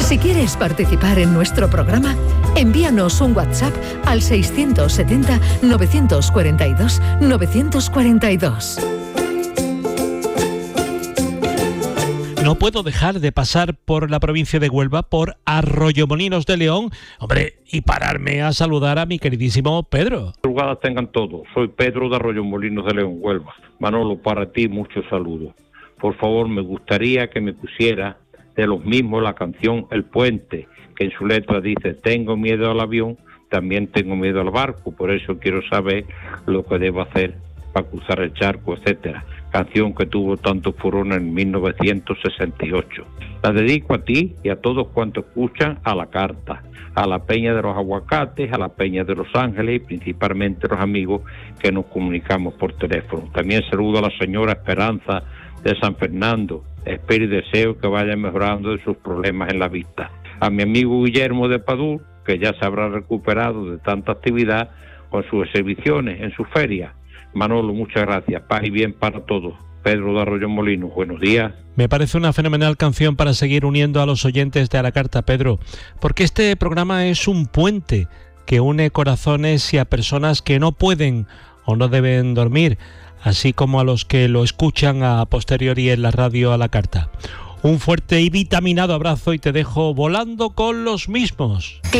Si quieres participar en nuestro programa, envíanos un WhatsApp al 670-942-942. No puedo dejar de pasar por la provincia de Huelva, por Arroyomolinos de León, hombre, y pararme a saludar a mi queridísimo Pedro. Madrugadas tengan todos. Soy Pedro de Arroyomolinos de León, Huelva. Manolo, para ti muchos saludos. Por favor, me gustaría que me pusiera de los mismos la canción El Puente, que en su letra dice: tengo miedo al avión, también tengo miedo al barco, por eso quiero saber lo que debo hacer para cruzar el charco, etcétera. Canción que tuvo tanto furor en 1968. La dedico a ti y a todos cuantos escuchan a la carta, a la Peña de los Aguacates, a la Peña de Los Ángeles y principalmente a los amigos que nos comunicamos por teléfono. También saludo a la señora Esperanza de San Fernando. Espero y deseo que vaya mejorando de sus problemas en la vista. A mi amigo Guillermo de Padú, que ya se habrá recuperado de tanta actividad con sus exhibiciones en su feria. Manolo, muchas gracias. Paz y bien para todos. Pedro de Arroyomolinos, buenos días. Me parece una fenomenal canción para seguir uniendo a los oyentes de A la Carta, Pedro, porque este programa es un puente que une corazones y a personas que no pueden o no deben dormir, así como a los que lo escuchan a posteriori en la radio A la Carta. Un fuerte y vitaminado abrazo y te dejo volando con los mismos.